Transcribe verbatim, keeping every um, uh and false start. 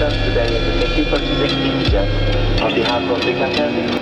us today, and thank you for choosing EasyJet on behalf of the captain.